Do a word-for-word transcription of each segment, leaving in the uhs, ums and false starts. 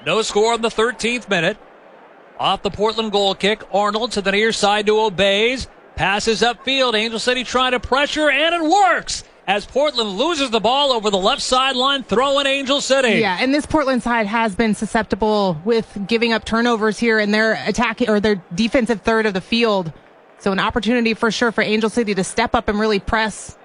No score in the thirteenth minute. Off the Portland goal kick, Arnold to the near side to Obeys. Passes upfield, Angel City trying to pressure, and it works as Portland loses the ball over the left sideline, throwing Angel City. Yeah, and this Portland side has been susceptible with giving up turnovers here in their attack or their defensive third of the field. So an opportunity for sure for Angel City to step up and really press.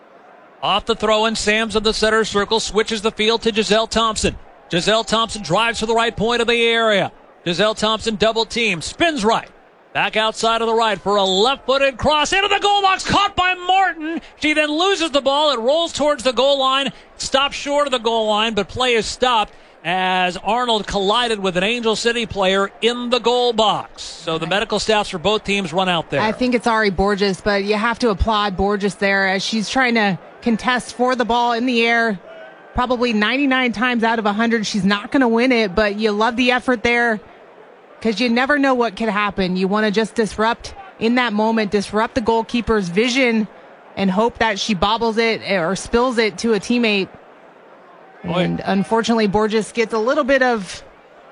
Off the throw-in, Sam's in the center circle, switches the field to Giselle Thompson. Giselle Thompson drives to the right point of the area. Giselle Thompson double team, spins right. Back outside of the right for a left-footed cross into the goal box, caught by Martin. She then loses the ball. It rolls towards the goal line, stops short of the goal line, but play is stopped as Arnold collided with an Angel City player in the goal box. So the medical staffs for both teams run out there. I think it's Ari Borges, but you have to applaud Borges there as she's trying to contest for the ball in the air. Probably ninety-nine times out of one hundred, she's not going to win it, but you love the effort there because you never know what could happen. You want to just disrupt in that moment, disrupt the goalkeeper's vision and hope that she bobbles it or spills it to a teammate. Boy. And unfortunately, Borges gets a little bit of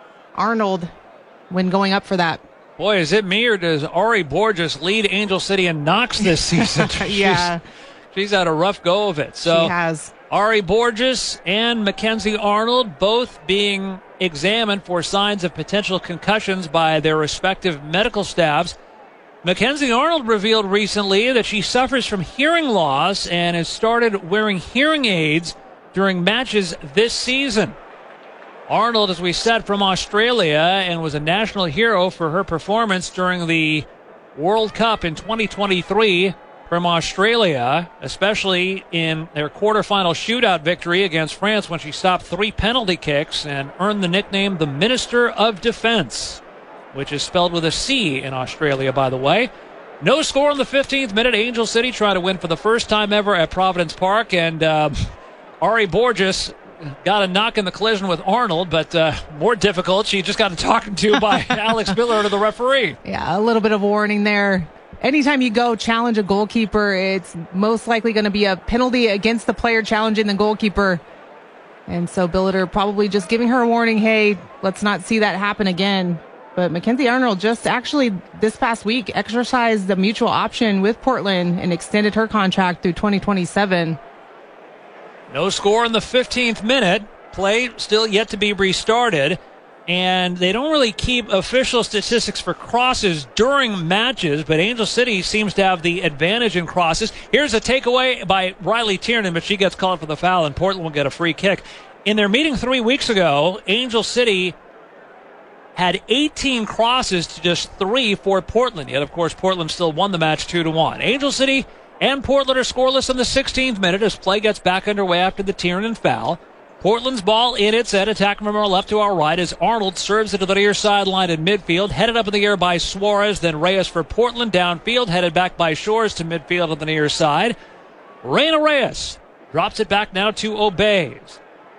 Arnold when going up for that. Boy, is it me or does Ari Borges lead Angel City in knocks this season? Yeah. She's, she's had a rough go of it. So she has. Ari Borges and Mackenzie Arnold both being examined for signs of potential concussions by their respective medical staffs. Mackenzie Arnold revealed recently that she suffers from hearing loss and has started wearing hearing aids during matches this season. Arnold, as we said, from Australia and was a national hero for her performance during the World Cup in twenty twenty-three from Australia, especially in their quarterfinal shootout victory against France when she stopped three penalty kicks and earned the nickname the Minister of Defense, which is spelled with a C in Australia, by the way. No score in the fifteenth minute. Angel City trying to win for the first time ever at Providence Park, and uh, Ari Borges got a knock in the collision with Arnold, but uh, more difficult, she just got talked to by Alex Miller, to the referee. Yeah, a little bit of a warning there. Anytime you go challenge a goalkeeper, it's most likely going to be a penalty against the player challenging the goalkeeper. And so Billiter probably just giving her a warning, hey, let's not see that happen again. But Mackenzie Arnold just actually this past week exercised the mutual option with Portland and extended her contract through twenty twenty-seven. No score in the fifteenth minute. Play still yet to be restarted. And they don't really keep official statistics for crosses during matches, but Angel City seems to have the advantage in crosses. Here's a takeaway by Riley Tiernan, but she gets called for the foul, and Portland will get a free kick. In their meeting three weeks ago, Angel City had eighteen crosses to just three for Portland. Yet, of course, Portland still won the match two to one. Angel City and Portland are scoreless in the sixteenth minute as play gets back underway after the Tiernan foul. Portland's ball in its end, attacking from our left to our right as Arnold serves it to the near sideline in midfield, headed up in the air by Suarez, then Reyes for Portland downfield, headed back by Shores to midfield on the near side. Reyna Reyes drops it back now to Obeys.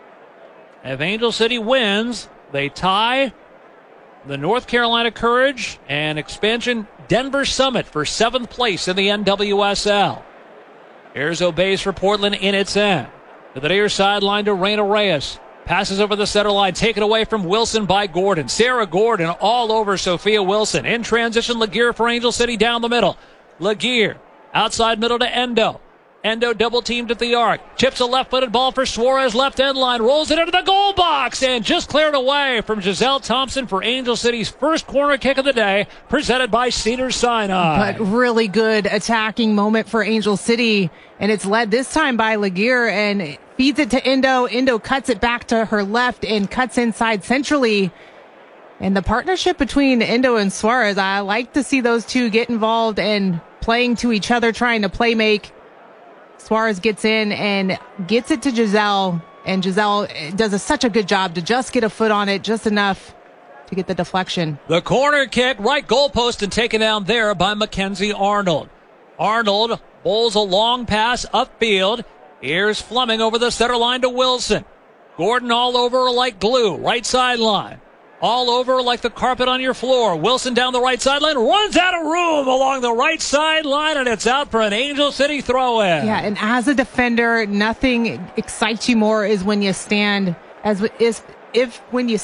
If Angel City wins, they tie the North Carolina Courage and expansion Denver Summit for seventh place in the N W S L. Here's Obeys for Portland in its end. To the near sideline to Reyna Reyes. Passes over the center line, taken away from Wilson by Gordon. Sarah Gordon all over Sophia Wilson. In transition, Laguerre for Angel City down the middle. Laguerre outside middle to Endo. Endo double teamed at the arc. Chips a left-footed ball for Suarez, left end line. Rolls it into the goal box and just cleared away from Giselle Thompson for Angel City's first corner kick of the day, presented by Cedars-Sinai. But really good attacking moment for Angel City, and it's led this time by Laguerre and feeds it to Endo. Endo cuts it back to her left and cuts inside centrally. And the partnership between Endo and Suarez, I like to see those two get involved and playing to each other, trying to play make. Suarez gets in and gets it to Giselle, and Giselle does a, such a good job to just get a foot on it, just enough to get the deflection. The corner kick, right goalpost, and taken down there by Mackenzie Arnold. Arnold bowls a long pass upfield. Here's Fleming over the center line to Wilson. Gordon all over like glue, right sideline. All over like the carpet on your floor. Wilson down the right sideline, runs out of room along the right sideline, and it's out for an Angel City throw-in. Yeah, and as a defender, nothing excites you more is when you stand, as is if when you